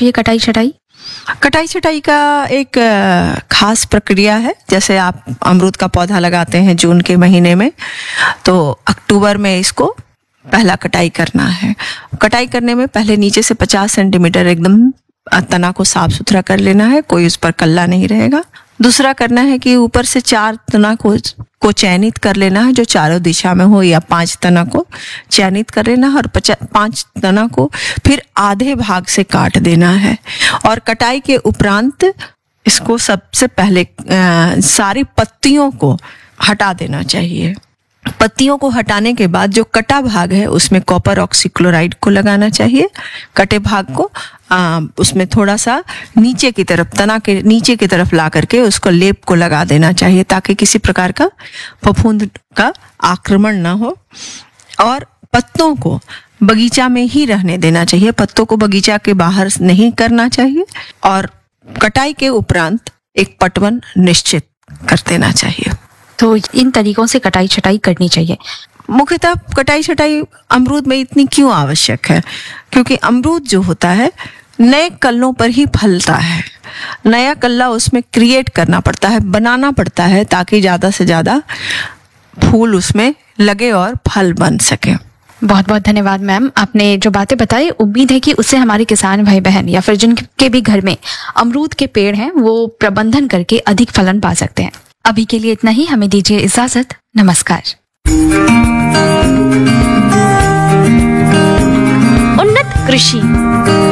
चाहिए कटाई छटाई? कटाई छटाई का एक खास प्रक्रिया है। जैसे आप अमरूद का पौधा लगाते हैं जून के महीने में, तो अक्टूबर में इसको पहला कटाई करना है। कटाई करने में पहले नीचे से 50 सेंटीमीटर एकदम तना को साफ सुथरा कर लेना है, कोई उस पर कल्ला नहीं रहेगा। दूसरा करना है कि ऊपर से 4 तना को चयनित कर लेना है, जो चारों दिशा में हो, या 5 तना को चयनित कर लेना है और 5 तना को फिर आधे भाग से काट देना है। और कटाई के उपरांत इसको सबसे पहले सारी पत्तियों को हटा देना चाहिए। पत्तियों को हटाने के बाद जो कटा भाग है उसमें कॉपर ऑक्सीक्लोराइड को लगाना चाहिए। कटे भाग को उसमें थोड़ा सा नीचे की तरफ, तना के नीचे की तरफ ला करके उसको लेप को लगा देना चाहिए, ताकि किसी प्रकार का फफूंद का आक्रमण ना हो। और पत्तों को बगीचा में ही रहने देना चाहिए, पत्तों को बगीचा के बाहर नहीं करना चाहिए। और कटाई के उपरांत एक पटवन निश्चित कर देना चाहिए। तो इन तरीकों से कटाई छटाई करनी चाहिए। मुख्यतः कटाई छटाई अमरूद में इतनी क्यों आवश्यक है? क्योंकि अमरूद जो होता है नए कल्लों पर ही फलता है। नया कल्ला उसमें क्रिएट करना पड़ता है, बनाना पड़ता है, ताकि ज़्यादा से ज़्यादा फूल उसमें लगे और फल बन सके। बहुत बहुत धन्यवाद मैम, आपने जो बातें बताई, उम्मीद है कि उससे हमारे किसान भाई बहन या फिर जिनके भी घर में अमरूद के पेड़ हैं वो प्रबंधन करके अधिक फलन पा सकते हैं। अभी के लिए इतना ही, हमें दीजिए इजाजत। नमस्कार। उन्नत कृषि।